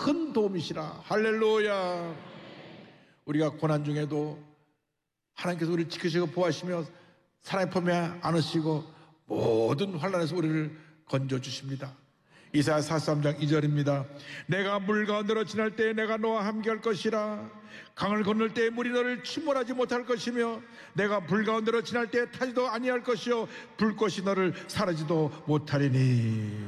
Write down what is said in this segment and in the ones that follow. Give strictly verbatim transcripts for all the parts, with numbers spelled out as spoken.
큰 도움이시라. 할렐루야. 우리가 고난 중에도 하나님께서 우리를 지키시고 보호하시며 사랑의 품에 안으시고 모든 환난에서 우리를 건져주십니다. 이사야 사십삼 장 이 절입니다. 내가 물 가운데로 지날 때에 내가 너와 함께할 것이라. 강을 건널 때에 물이 너를 침몰하지 못할 것이며 내가 불 가운데로 지날 때에 타지도 아니할 것이요 불꽃이 너를 사르지도 못하리니.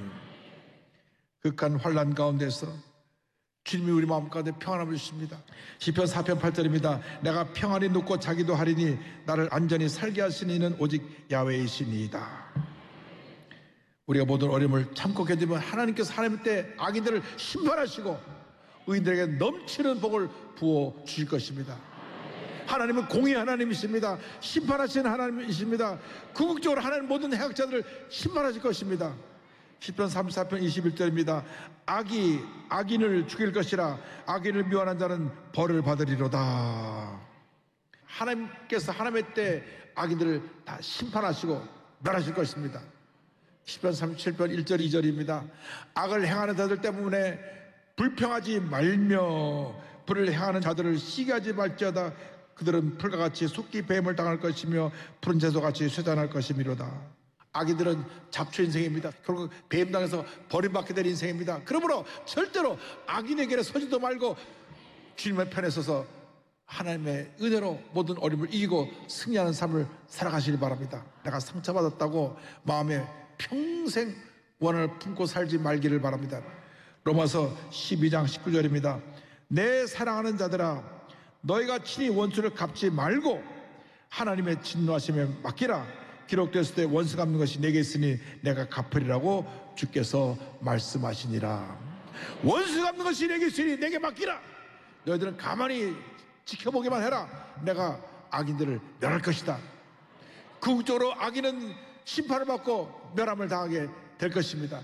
극한 환난 가운데서 주님이 우리 마음 가운데 평안함을 주십니다. 시편 사 편 팔 절입니다. 내가 평안히 눕고 자기도 하리니 나를 안전히 살게 하시는 이는 오직 야훼이시니이다. 우리가 모든 어려움을 참고 견디면 하나님께서 하나님 때 악인들을 심판하시고 의인들에게 넘치는 복을 부어 주실 것입니다. 하나님은 공의 하나님이십니다. 심판하시는 하나님이십니다. 궁극적으로 하나님 모든 해악자들을 심판하실 것입니다. 시편 삼십사 편 이십일 절입니다. 악이 악인을 죽일 것이라. 악인을 미워하는 자는 벌을 받으리로다. 하나님께서 하나님의 때 악인들을 다 심판하시고 멸하실 것입니다. 시편 삼십칠 편 일 절 이 절입니다. 악을 행하는 자들 때문에 불평하지 말며 불을 행하는 자들을 시기하지 말지어다. 그들은 풀과 같이 속기 뱀을 당할 것이며 푸른 채소같이 쇠잔할 것이미로다. 악인들은 잡초 인생입니다. 결국 뱀당해서 버림받게 될 인생입니다. 그러므로 절대로 악인에게 서지도 말고 주님의 편에 서서 하나님의 은혜로 모든 어려움을 이기고 승리하는 삶을 살아가시기 바랍니다. 내가 상처받았다고 마음에 평생 원한을 품고 살지 말기를 바랍니다. 로마서 십이 장 십구 절입니다. 내 사랑하는 자들아, 너희가 친히 원수를 갚지 말고 하나님의 진노하심에 맡기라. 기록됐을 때 원수 갚는 것이 내게 있으니 내가 갚으리라고 주께서 말씀하시니라. 원수 갚는 것이 내게 있으니 내게 맡기라. 너희들은 가만히 지켜보기만 해라. 내가 악인들을 멸할 것이다. 궁극적으로 악인은 심판을 받고 멸함을 당하게 될 것입니다.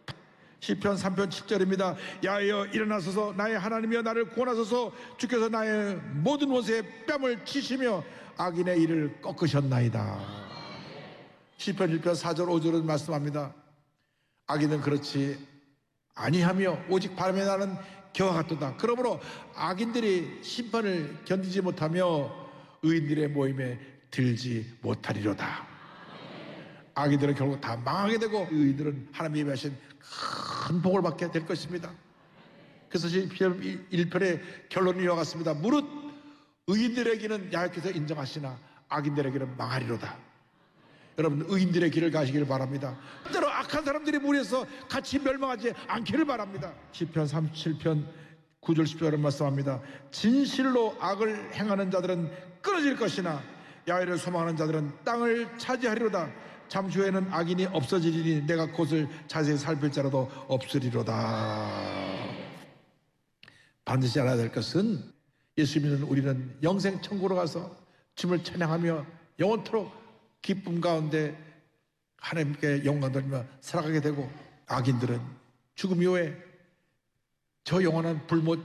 시편 삼 편 칠 절입니다. 야여 일어나소서 나의 하나님이여 나를 구원하소서. 주께서 나의 모든 원수의 뺨을 치시며 악인의 일을 꺾으셨나이다. 시편 일 편 사 절 오 절은 말씀합니다. 악인은 그렇지 아니하며 오직 바람에 나는 겨와 같도다. 그러므로 악인들이 심판을 견디지 못하며 의인들의 모임에 들지 못하리로다. 악인들은 결국 다 망하게 되고 의인들은 하나님이 하신 큰 복을 받게 될 것입니다. 그래서 시편 일 편의 결론이 이와 같습니다. 무릇 의인들에게는 야훼께서 인정하시나 악인들에게는 망하리로다. 여러분, 의인들의 길을 가시기를 바랍니다. 때로 악한 사람들이 무리해서 같이 멸망하지 않기를 바랍니다. 시편 삼십칠 편 구 절 십 절은 말씀합니다. 진실로 악을 행하는 자들은 끊어질 것이나 야훼를 소망하는 자들은 땅을 차지하리로다. 잠시 후에는 악인이 없어지리니 내가 그것을 자세히 살필 자라도 없으리로다. 반드시 알아야 될 것은 예수 믿는 우리는 영생 천국으로 가서 주님을 찬양하며 영원토록 기쁨 가운데 하나님께 영광 돌리며 살아가게 되고, 악인들은 죽음 이후에 저 영원한 불못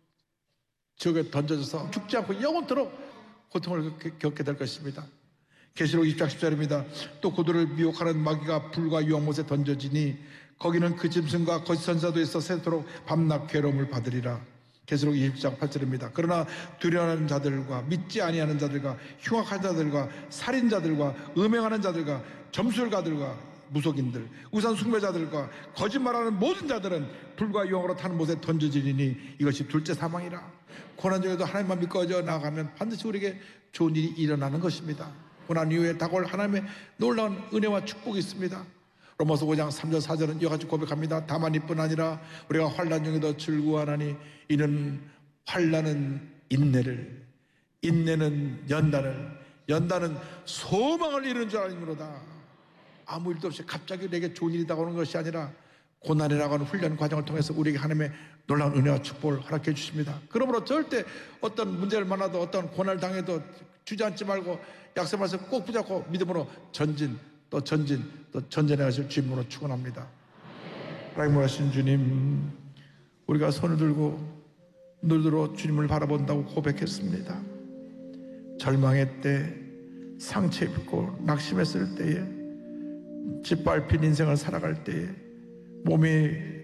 지옥에 던져져서 죽지 않고 영원토록 고통을 겪게 될 것입니다. 계시록 이십 장 십 절입니다. 또 그들을 미혹하는 마귀가 불과 유황못에 던져지니 거기는 그 짐승과 거짓 선지자도 있어 새도록 밤낮 괴로움을 받으리라. 계시록 이십 장 팔 절입니다. 그러나 두려워하는 자들과 믿지 아니하는 자들과 흉악한 자들과 살인자들과 음행하는 자들과 점술가들과 무속인들, 우상 숭배자들과 거짓말하는 모든 자들은 불과 유황으로 타는 못에 던져지리니 이것이 둘째 사망이라. 고난 중에도 하나님만 믿고 나아가면 반드시 우리에게 좋은 일이 일어나는 것입니다. 고난 이후에 다가올 하나님의 놀라운 은혜와 축복이 있습니다. 로마서 오 장 삼 절 사 절은 이와 같이 고백합니다. 다만 이뿐 아니라 우리가 환난 중에도 즐거워하나니 이는 환난은 인내를, 인내는 연단을, 연단은 소망을 이루는 줄 아니므로다. 아무 일도 없이 갑자기 내게 좋은 일이 다가오는 것이 아니라 고난이라고 하는 훈련 과정을 통해서 우리에게 하나님의 놀라운 은혜와 축복을 허락해 주십니다. 그러므로 절대 어떤 문제를 만나도 어떤 고난을 당해도 주저앉지 말고 약속 말씀 꼭 붙잡고 믿음으로 전진 또 전진 또 전진해 가실 주님으로 축원합니다. 하나님 하신 주님, 우리가 손을 들고 눈으로 주님을 바라본다고 고백했습니다. 절망의 때, 상처 입고 낙심했을 때에, 짓밟힌 인생을 살아갈 때에, 몸이